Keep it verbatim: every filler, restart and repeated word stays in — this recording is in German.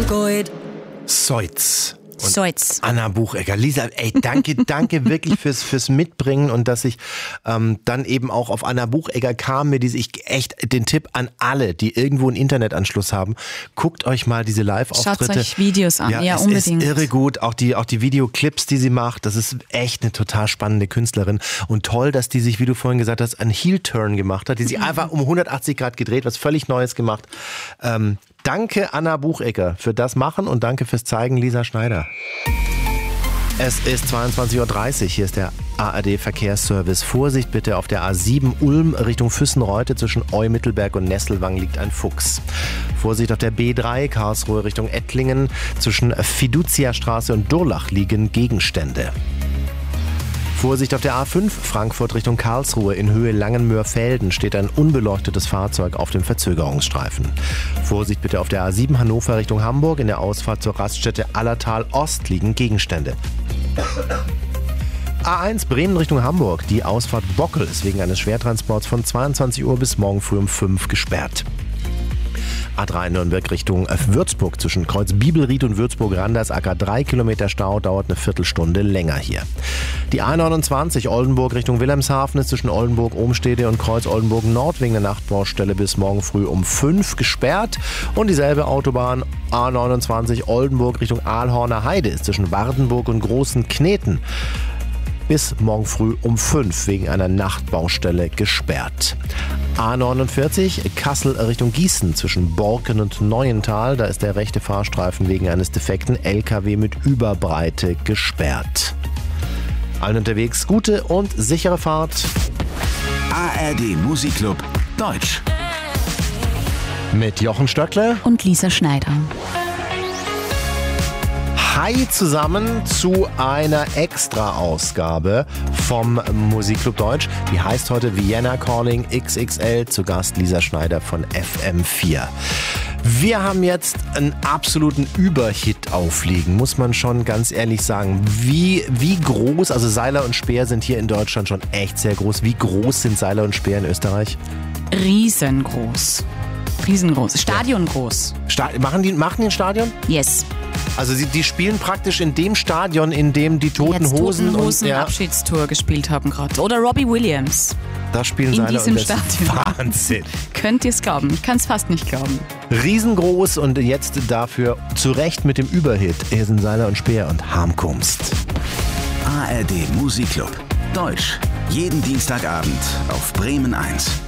Gold. Seutz. Und Seutz. Anna Buchecker. Lisa, ey, danke, danke wirklich fürs, fürs Mitbringen und dass ich ähm, dann eben auch auf Anna Buchecker kam, mir diese, ich echt den Tipp an alle, die irgendwo einen Internetanschluss haben, guckt euch mal diese Live-Auftritte. Schaut euch Videos an, ja, ja es unbedingt. ist irre gut, auch die, auch die Videoclips, die sie macht, das ist echt eine total spannende Künstlerin und toll, dass die sich, wie du vorhin gesagt hast, einen Heel-Turn gemacht hat, die sich mhm. einfach um hundertachtzig Grad gedreht, was völlig Neues gemacht. Ähm, Danke Anna Buchecker für das Machen und danke fürs Zeigen, Lisa Schneider. Es ist zweiundzwanzig Uhr dreißig, hier ist der A R D-Verkehrsservice. Vorsicht bitte, auf der A sieben Ulm Richtung Füssenreute zwischen Eu-Mittelberg und Nesselwang liegt ein Fuchs. Vorsicht auf der B drei Karlsruhe Richtung Ettlingen zwischen Fiducia-Straße und Durlach liegen Gegenstände. Vorsicht auf der A fünf Frankfurt Richtung Karlsruhe in Höhe Langenmöhr-Felden steht ein unbeleuchtetes Fahrzeug auf dem Verzögerungsstreifen. Vorsicht bitte auf der A sieben Hannover Richtung Hamburg in der Ausfahrt zur Raststätte Allertal Ost liegen Gegenstände. A eins Bremen Richtung Hamburg. Die Ausfahrt Bockel ist wegen eines Schwertransports von zweiundzwanzig Uhr bis morgen früh um fünf gesperrt. A drei Nürnberg Richtung Würzburg zwischen Kreuz Bibelried und Würzburg-Randersacker. Drei Kilometer Stau, dauert eine Viertelstunde länger hier. Die A neunundzwanzig Oldenburg Richtung Wilhelmshaven ist zwischen Oldenburg-Ohmstede und Kreuz Oldenburg-Nord wegen der Nachtbaustelle bis morgen früh um fünf gesperrt. Und dieselbe Autobahn A neunundzwanzig Oldenburg Richtung Aalhorner Heide ist zwischen Wardenburg und Großen Kneten bis morgen früh um fünf wegen einer Nachtbaustelle gesperrt. A neunundvierzig Kassel Richtung Gießen zwischen Borken und Neuental. Da ist der rechte Fahrstreifen wegen eines defekten L K W mit Überbreite gesperrt. Allen unterwegs gute und sichere Fahrt. A R D Musikclub Deutsch. Mit Jochen Stöckle und Lisa Schneider. Hi zusammen zu einer Extra-Ausgabe vom Musikclub Deutsch. Die heißt heute Vienna Calling X X L. Zu Gast Lisa Schneider von F M vier. Wir haben jetzt einen absoluten Überhit aufliegen, muss man schon ganz ehrlich sagen. Wie, wie groß, also Seiler und Speer sind hier in Deutschland schon echt sehr groß. Wie groß sind Seiler und Speer in Österreich? Riesengroß. Riesengroß. Stadion groß. Sta- machen, die, machen die ein Stadion? Yes. Also sie, die spielen praktisch in dem Stadion, in dem die Toten Jetzt Hosen, Toten Hosen und, ja, Abschiedstour gespielt haben gerade. Oder Robbie Williams. Da spielen in Seiler diesem und das ist Stadion. Wahnsinn. Könnt ihr es glauben? Ich kann es fast nicht glauben. Riesengroß und jetzt dafür zu Recht mit dem Überhit. Hier sind Seiler und Speer und Harmkunst. A R D Musikclub Deutsch. Jeden Dienstagabend auf Bremen eins.